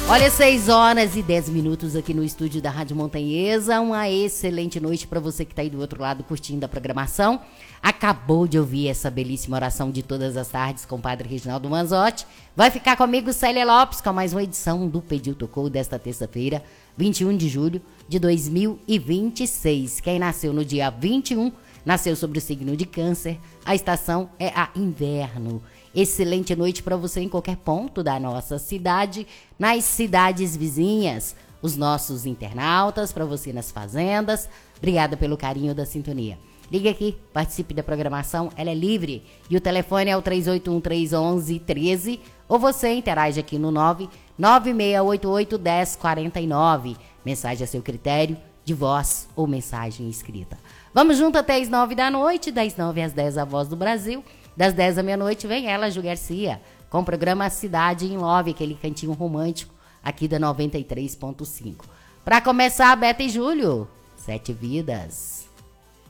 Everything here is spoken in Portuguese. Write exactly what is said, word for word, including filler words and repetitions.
Olha, seis horas e dez minutos aqui no estúdio da Rádio Montanhesa. Uma excelente noite para você que está aí do outro lado curtindo a programação. Acabou de ouvir essa belíssima oração de todas as tardes com o Padre Reginaldo Manzotti. Vai ficar comigo Célia Lopes com mais uma edição do Pediu Tocou desta terça-feira, vinte e um de julho de dois mil e vinte e seis. Quem nasceu no dia vinte e um nasceu sobre o signo de Câncer. A estação é a inverno. Excelente noite para você em qualquer ponto da nossa cidade, nas cidades vizinhas, os nossos internautas, para você nas fazendas. Obrigada pelo carinho da sintonia. Ligue aqui, participe da programação, ela é livre. E o telefone é o três oito um, três um um, um três, ou você interage aqui no nove nove seis oito oito, um zero quatro nove. Mensagem a seu critério, de voz ou mensagem escrita. Vamos junto até as nove da noite, das nove às dez, a Voz do Brasil. Das dez à meia-noite vem ela, Ju Garcia, com o programa Cidade em Love, aquele cantinho romântico aqui da noventa e três ponto cinco. Para começar, Beta e Júlio, Sete Vidas.